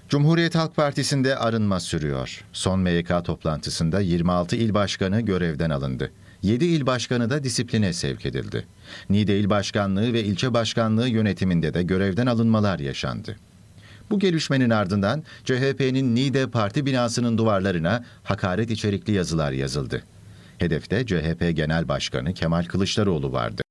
Cumhuriyet Halk Partisi'nde arınma sürüyor. Son MYK toplantısında 26 il başkanı görevden alındı. 7 il başkanı da disipline sevk edildi. Niğde İl Başkanlığı ve ilçe başkanlığı yönetiminde de görevden alınmalar yaşandı. Bu gelişmenin ardından CHP'nin Niğde Parti binasının duvarlarına hakaret içerikli yazılar yazıldı. Hedefte CHP Genel Başkanı Kemal Kılıçdaroğlu vardı.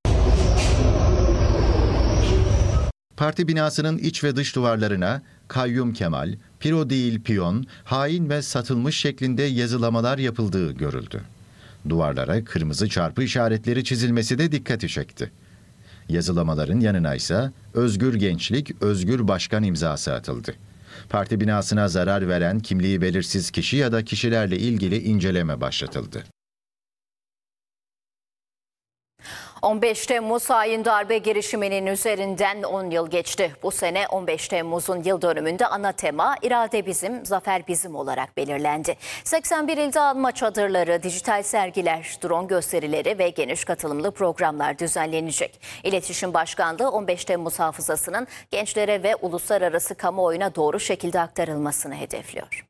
Parti binasının iç ve dış duvarlarına Kayyum Kemal, Piro değil piyon, hain ve satılmış şeklinde yazılamalar yapıldığı görüldü. Duvarlara kırmızı çarpı işaretleri çizilmesi de dikkati çekti. Yazılamaların yanına ise Özgür Gençlik, Özgür Başkan imzası atıldı. Parti binasına zarar veren kimliği belirsiz kişi ya da kişilerle ilgili inceleme başlatıldı. 15 Temmuz hain darbe girişiminin üzerinden 10 yıl geçti. Bu sene 15 Temmuz'un yıl dönümünde ana tema "İrade bizim, zafer bizim" olarak belirlendi. 81 ilde anma çadırları, dijital sergiler, drone gösterileri ve geniş katılımlı programlar düzenlenecek. İletişim Başkanlığı 15 Temmuz hafızasının gençlere ve uluslararası kamuoyuna doğru şekilde aktarılmasını hedefliyor.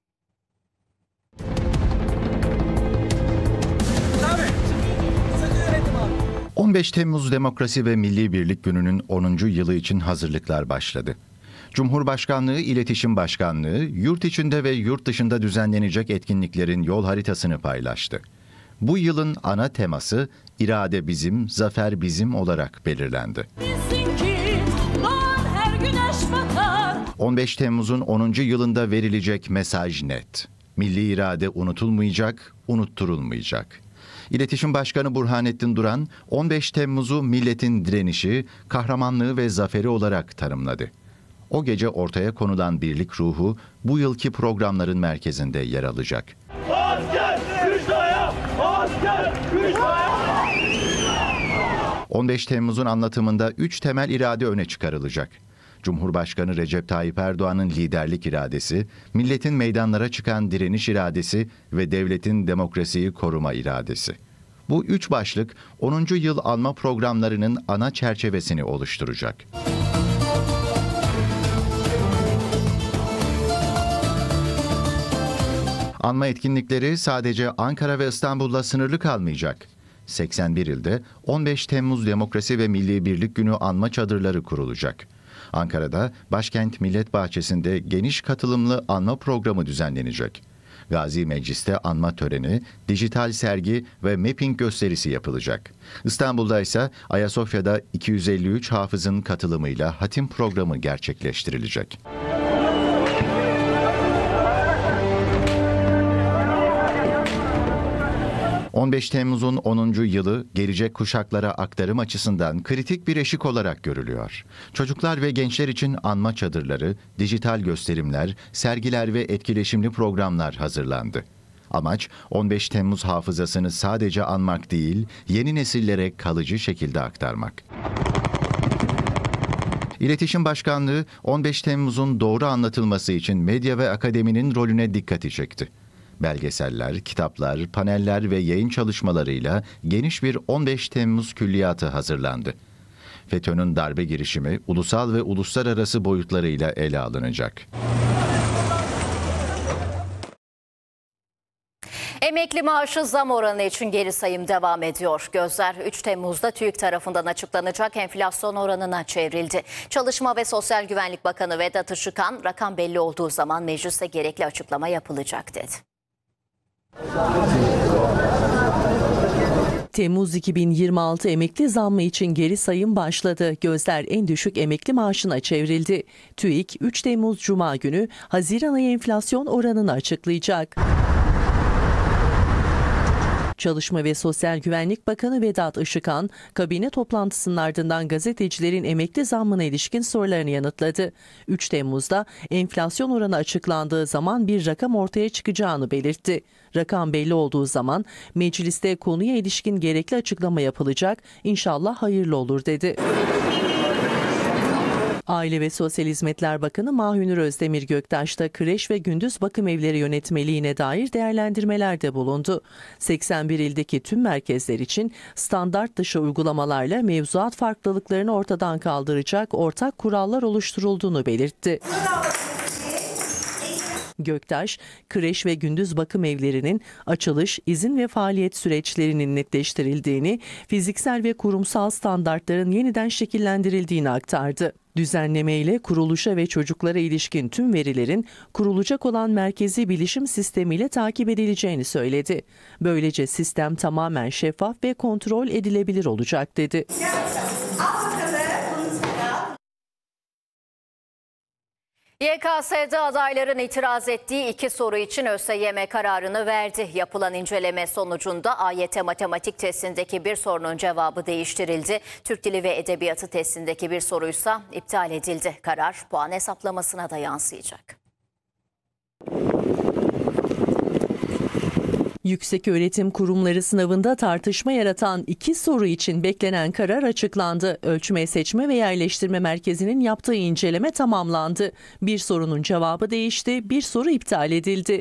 15 Temmuz Demokrasi ve Milli Birlik Günü'nün 10. yılı için hazırlıklar başladı. Cumhurbaşkanlığı İletişim Başkanlığı, yurt içinde ve yurt dışında düzenlenecek etkinliklerin yol haritasını paylaştı. Bu yılın ana teması "İrade bizim, zafer bizim" olarak belirlendi. 15 Temmuz'un 10. yılında verilecek mesaj net. Milli irade unutulmayacak, unutturulmayacak. İletişim Başkanı Burhanettin Duran, 15 Temmuz'u milletin direnişi, kahramanlığı ve zaferi olarak tanımladı. O gece ortaya konulan birlik ruhu bu yılki programların merkezinde yer alacak. Asker, güçlüğe! Asker, güçlüğe! 15 Temmuz'un anlatımında 3 temel irade öne çıkarılacak. Cumhurbaşkanı Recep Tayyip Erdoğan'ın liderlik iradesi, milletin meydanlara çıkan direniş iradesi ve devletin demokrasiyi koruma iradesi. Bu 3 başlık 10. yıl anma programlarının ana çerçevesini oluşturacak. Anma etkinlikleri sadece Ankara ve İstanbul'la sınırlı kalmayacak. 81 ilde 15 Temmuz Demokrasi ve Milli Birlik Günü anma çadırları kurulacak. Ankara'da Başkent Millet Bahçesi'nde geniş katılımlı anma programı düzenlenecek. Gazi Meclis'te anma töreni, dijital sergi ve mapping gösterisi yapılacak. İstanbul'da ise Ayasofya'da 253 hafızın katılımıyla hatim programı gerçekleştirilecek. ...15 Temmuz'un 10. yılı gelecek kuşaklara aktarım açısından kritik bir eşik olarak görülüyor. Çocuklar ve gençler için anma çadırları, dijital gösterimler, sergiler ve etkileşimli programlar hazırlandı. Amaç 15 Temmuz hafızasını sadece anmak değil, yeni nesillere kalıcı şekilde aktarmak. İletişim Başkanlığı 15 Temmuz'un doğru anlatılması için medya ve akademinin rolüne dikkati çekti. Belgeseller, kitaplar, paneller ve yayın çalışmalarıyla geniş bir 15 Temmuz külliyatı hazırlandı. FETÖ'nün darbe girişimi ulusal ve uluslararası boyutlarıyla ele alınacak. Emekli maaşı zam oranı için geri sayım devam ediyor. Gözler 3 Temmuz'da TÜİK tarafından açıklanacak enflasyon oranına çevrildi. Çalışma ve Sosyal Güvenlik Bakanı Vedat Işıkhan, rakam belli olduğu zaman mecliste gerekli açıklama yapılacak dedi. Temmuz 2026 emekli zammı için geri sayım başladı. Gözler en düşük emekli maaşına çevrildi. TÜİK 3 Temmuz Cuma günü Haziran ayı enflasyon oranını açıklayacak. Çalışma ve Sosyal Güvenlik Bakanı Vedat Işıkhan, kabine toplantısının ardından gazetecilerin emekli zammına ilişkin sorularını yanıtladı. 3 Temmuz'da enflasyon oranı açıklandığı zaman bir rakam ortaya çıkacağını belirtti. Rakam belli olduğu zaman mecliste konuya ilişkin gerekli açıklama yapılacak, İnşallah hayırlı olur dedi. Aile ve Sosyal Hizmetler Bakanı Mahünür Özdemir Göktaş da kreş ve gündüz bakım evleri yönetmeliğine dair değerlendirmelerde bulundu. 81 ildeki tüm merkezler için standart dışı uygulamalarla mevzuat farklılıklarını ortadan kaldıracak ortak kurallar oluşturulduğunu belirtti. Göktaş, kreş ve gündüz bakım evlerinin açılış, izin ve faaliyet süreçlerinin netleştirildiğini, fiziksel ve kurumsal standartların yeniden şekillendirildiğini aktardı. Düzenlemeyle kuruluşa ve çocuklara ilişkin tüm verilerin kurulacak olan merkezi bilişim sistemiyle takip edileceğini söyledi. Böylece sistem tamamen şeffaf ve kontrol edilebilir olacak dedi. YKS'de adayların itiraz ettiği 2 soru için ÖSYM kararını verdi. Yapılan inceleme sonucunda AYT matematik testindeki bir sorunun cevabı değiştirildi. Türk Dili ve Edebiyatı testindeki bir soruysa iptal edildi. Karar puan hesaplamasına da yansıyacak. Yükseköğretim kurumları sınavında tartışma yaratan 2 soru için beklenen karar açıklandı. Ölçme, Seçme ve Yerleştirme Merkezi'nin yaptığı inceleme tamamlandı. Bir sorunun cevabı değişti, bir soru iptal edildi.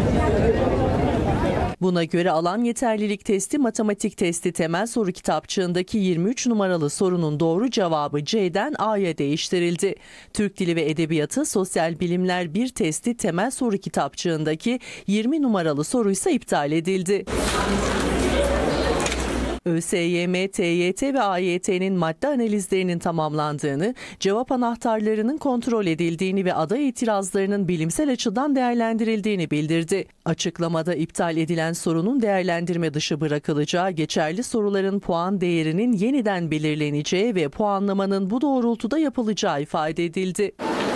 Buna göre alan yeterlilik testi, matematik testi temel soru kitapçığındaki 23 numaralı sorunun doğru cevabı C'den A'ya değiştirildi. Türk Dili ve Edebiyatı Sosyal Bilimler 1 testi temel soru kitapçığındaki 20 numaralı soruysa iptal edildi. ÖSYM, TYT ve AYT'nin madde analizlerinin tamamlandığını, cevap anahtarlarının kontrol edildiğini ve aday itirazlarının bilimsel açıdan değerlendirildiğini bildirdi. Açıklamada iptal edilen sorunun değerlendirme dışı bırakılacağı, geçerli soruların puan değerinin yeniden belirleneceği ve puanlamanın bu doğrultuda yapılacağı ifade edildi.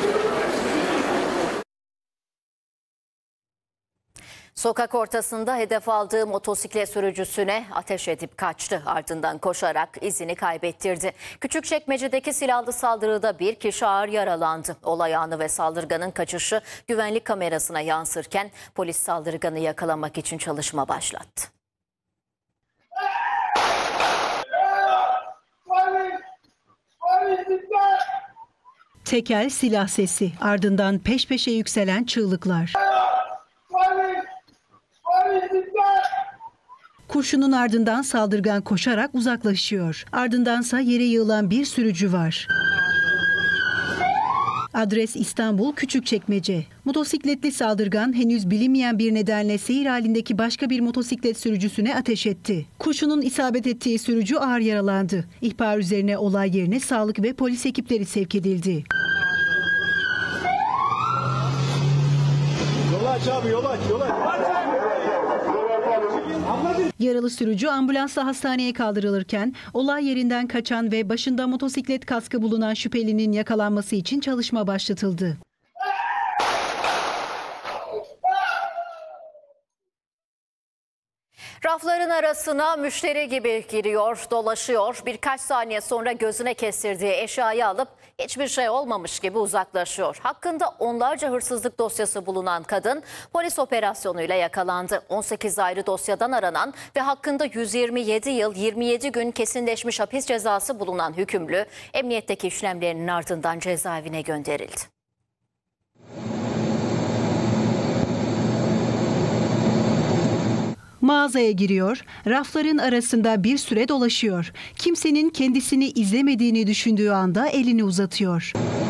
Sokak ortasında hedef aldığı motosiklet sürücüsüne ateş edip kaçtı. Ardından koşarak izini kaybettirdi. Küçükçekmece'deki silahlı saldırıda bir kişi ağır yaralandı. Olay anı ve saldırganın kaçışı güvenlik kamerasına yansırken polis saldırganı yakalamak için çalışma başlattı. Tekel silah sesi, ardından peş peşe yükselen çığlıklar. Kurşunun ardından saldırgan koşarak uzaklaşıyor. Ardındansa yere yığılan bir sürücü var. Adres İstanbul Küçükçekmece. Motosikletli saldırgan henüz bilinmeyen bir nedenle seyir halindeki başka bir motosiklet sürücüsüne ateş etti. Kurşunun isabet ettiği sürücü ağır yaralandı. İhbar üzerine olay yerine sağlık ve polis ekipleri sevk edildi. Yol aç abi, yol aç, yol aç. Yaralı sürücü ambulansla hastaneye kaldırılırken olay yerinden kaçan ve başında motosiklet kaskı bulunan şüphelinin yakalanması için çalışma başlatıldı. Rafların arasına müşteri gibi giriyor, dolaşıyor. Birkaç saniye sonra gözüne kestirdiği eşyayı alıp hiçbir şey olmamış gibi uzaklaşıyor. Hakkında onlarca hırsızlık dosyası bulunan kadın polis operasyonuyla yakalandı. 18 ayrı dosyadan aranan ve hakkında 127 yıl 27 gün kesinleşmiş hapis cezası bulunan hükümlü emniyetteki işlemlerinin ardından cezaevine gönderildi. Mağazaya giriyor, rafların arasında bir süre dolaşıyor. Kimsenin kendisini izlemediğini düşündüğü anda elini uzatıyor.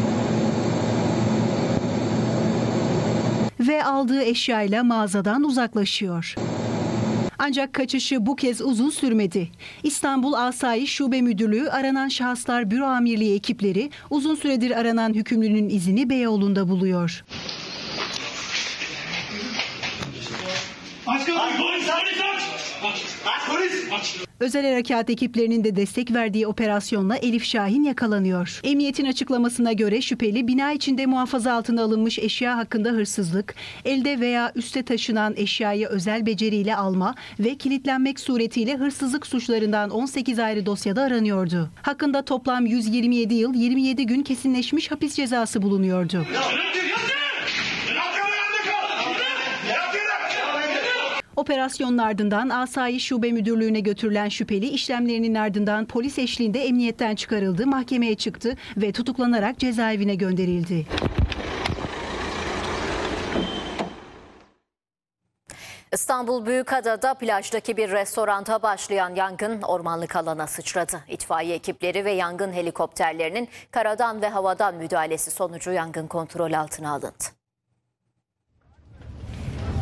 Ve aldığı eşyayla mağazadan uzaklaşıyor. Ancak kaçışı bu kez uzun sürmedi. İstanbul Asayiş Şube Müdürlüğü Aranan Şahıslar Büro Amirliği ekipleri uzun süredir aranan hükümlünün izini Beyoğlu'nda buluyor. Özel harekat ekiplerinin de destek verdiği operasyonla Elif Şahin yakalanıyor. Emniyetin açıklamasına göre şüpheli bina içinde muhafaza altına alınmış eşya hakkında hırsızlık, elde veya üste taşınan eşyayı özel beceriyle alma ve kilitlenmek suretiyle hırsızlık suçlarından 18 ayrı dosyada aranıyordu. Hakkında toplam 127 yıl 27 gün kesinleşmiş hapis cezası bulunuyordu. Operasyonun ardından Asayiş Şube Müdürlüğü'ne götürülen şüpheli işlemlerinin ardından polis eşliğinde emniyetten çıkarıldı, mahkemeye çıktı ve tutuklanarak cezaevine gönderildi. İstanbul Büyükada'da plajdaki bir restoranda başlayan yangın ormanlık alana sıçradı. İtfaiye ekipleri ve yangın helikopterlerinin karadan ve havadan müdahalesi sonucu yangın kontrol altına alındı.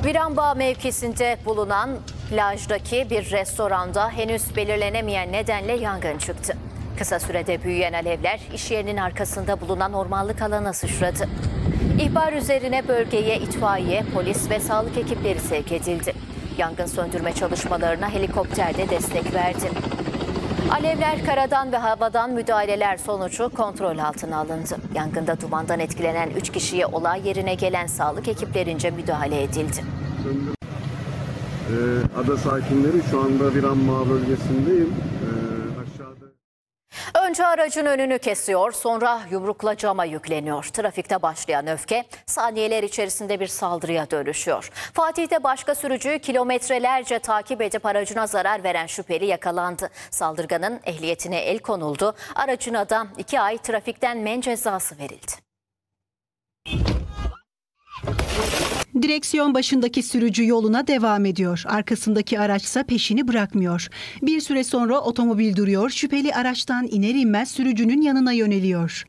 Viranbağ mevkisinde bulunan plajdaki bir restoranda henüz belirlenemeyen nedenle yangın çıktı. Kısa sürede büyüyen alevler iş yerinin arkasında bulunan ormanlık alana sıçradı. İhbar üzerine bölgeye itfaiye, polis ve sağlık ekipleri sevk edildi. Yangın söndürme çalışmalarına helikopter de destek verdi. Alevler karadan ve havadan müdahaleler sonucu kontrol altına alındı. Yangında dumandan etkilenen 3 kişiye olay yerine gelen sağlık ekiplerince müdahale edildi. Ada sakinleri şu anda Viranbağ bölgesindeyim. Aşağıda. Önce aracın önünü kesiyor, sonra yumrukla cama yükleniyor. Trafikte başlayan öfke saniyeler içerisinde bir saldırıya dönüşüyor. Fatih'te başka sürücüyü kilometrelerce takip edip aracına zarar veren şüpheli yakalandı. Saldırganın ehliyetine el konuldu. Aracına da 2 ay trafikten men cezası verildi. Direksiyon başındaki sürücü yoluna devam ediyor. Arkasındaki araçsa peşini bırakmıyor. Bir süre sonra otomobil duruyor. Şüpheli araçtan iner inmez sürücünün yanına yöneliyor.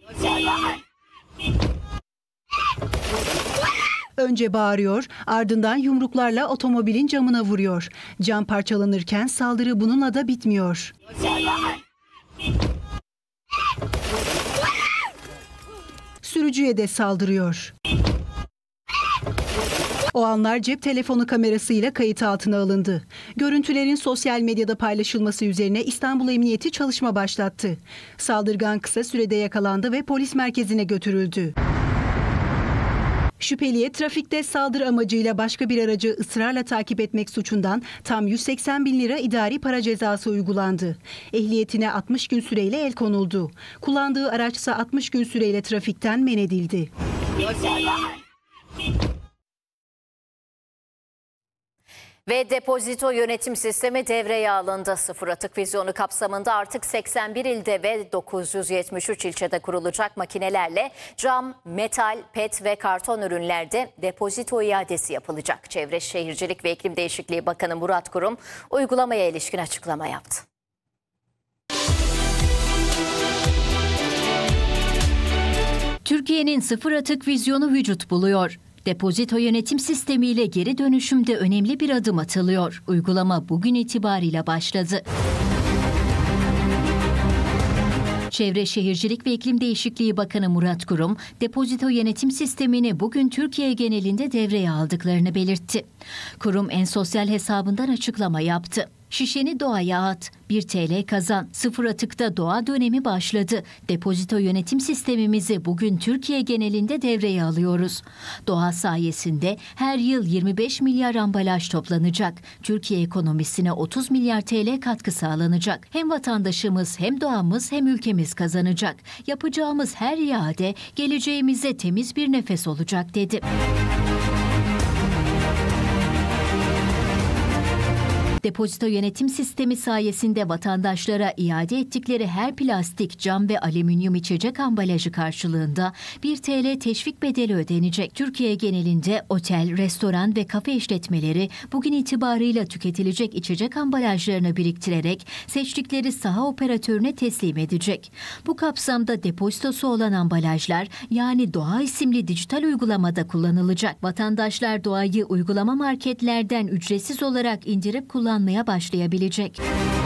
Önce bağırıyor, ardından yumruklarla otomobilin camına vuruyor. Cam parçalanırken saldırı bununla da bitmiyor. Sürücüye de saldırıyor. O anlar cep telefonu kamerasıyla kayıt altına alındı. Görüntülerin sosyal medyada paylaşılması üzerine İstanbul Emniyeti çalışma başlattı. Saldırgan kısa sürede yakalandı ve polis merkezine götürüldü. Şüpheliye trafikte saldırı amacıyla başka bir aracı ısrarla takip etmek suçundan tam 180 bin lira idari para cezası uygulandı. Ehliyetine 60 gün süreyle el konuldu. Kullandığı araçsa 60 gün süreyle trafikten men edildi. Ve depozito yönetim sistemi devreye alındı. Sıfır atık vizyonu kapsamında artık 81 ilde ve 973 ilçede kurulacak makinelerle cam, metal, pet ve karton ürünlerde depozito iadesi yapılacak. Çevre Şehircilik ve İklim Değişikliği Bakanı Murat Kurum uygulamaya ilişkin açıklama yaptı. Türkiye'nin sıfır atık vizyonu vücut buluyor. Depozito yönetim sistemiyle geri dönüşümde önemli bir adım atılıyor. Uygulama bugün itibariyle başladı. Çevre Şehircilik ve İklim Değişikliği Bakanı Murat Kurum, depozito yönetim sistemini bugün Türkiye genelinde devreye aldıklarını belirtti. Kurum en sosyal hesabından açıklama yaptı. Şişeni doğaya at, 1 TL kazan, sıfır atıkta doğa dönemi başladı. Depozito yönetim sistemimizi bugün Türkiye genelinde devreye alıyoruz. Doğa sayesinde her yıl 25 milyar ambalaj toplanacak. Türkiye ekonomisine 30 milyar TL katkı sağlanacak. Hem vatandaşımız hem doğamız hem ülkemiz kazanacak. Yapacağımız her iade geleceğimize temiz bir nefes olacak dedi. Depozito yönetim sistemi sayesinde vatandaşlara iade ettikleri her plastik, cam ve alüminyum içecek ambalajı karşılığında 1 TL teşvik bedeli ödenecek. Türkiye genelinde otel, restoran ve kafe işletmeleri bugün itibarıyla tüketilecek içecek ambalajlarını biriktirerek seçtikleri saha operatörüne teslim edecek. Bu kapsamda depozitosu olan ambalajlar yani Doğa isimli dijital uygulamada kullanılacak. Vatandaşlar Doğa'yı uygulama marketlerden ücretsiz olarak indirip kullanmaya başlayabilecek.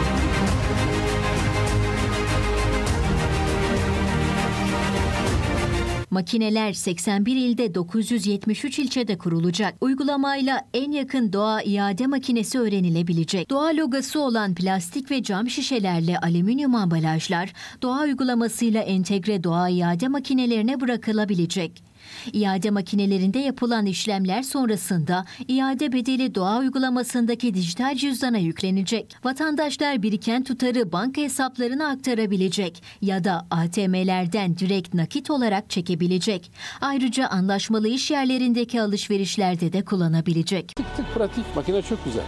Makineler 81 ilde 973 ilçede kurulacak. Uygulamayla en yakın doğa iade makinesi öğrenilebilecek. Doğa logosu olan plastik ve cam şişelerle alüminyum ambalajlar doğa uygulamasıyla entegre doğa iade makinelerine bırakılabilecek. İade makinelerinde yapılan işlemler sonrasında iade bedeli doğa uygulamasındaki dijital cüzdana yüklenecek. Vatandaşlar biriken tutarı banka hesaplarına aktarabilecek ya da ATM'lerden direkt nakit olarak çekebilecek. Ayrıca anlaşmalı iş yerlerindeki alışverişlerde de kullanabilecek. Tık tık pratik, makine çok güzel.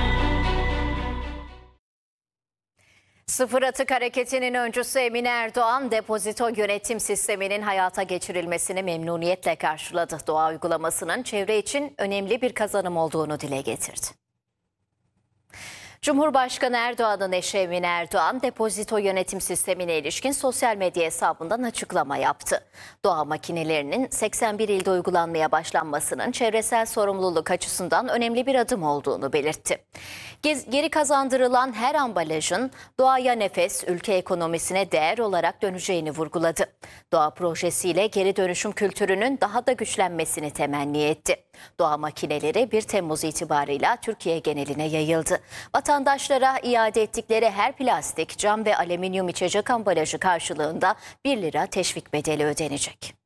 Sıfır atık hareketinin öncüsü Emine Erdoğan, depozito yönetim sisteminin hayata geçirilmesini memnuniyetle karşıladı. Doğa uygulamasının çevre için önemli bir kazanım olduğunu dile getirdi. Cumhurbaşkanı Erdoğan'ın eşi Emine Erdoğan, depozito yönetim sistemine ilişkin sosyal medya hesabından açıklama yaptı. Doğa makinelerinin 81 ilde uygulanmaya başlanmasının çevresel sorumluluk açısından önemli bir adım olduğunu belirtti. Geri kazandırılan her ambalajın doğaya nefes, ülke ekonomisine değer olarak döneceğini vurguladı. Doğa projesiyle geri dönüşüm kültürünün daha da güçlenmesini temenni etti. Doğa makineleri 1 Temmuz itibarıyla Türkiye geneline yayıldı. Vatandaşlara iade ettikleri her plastik, cam ve alüminyum içecek ambalajı karşılığında 1 lira teşvik bedeli ödenecek.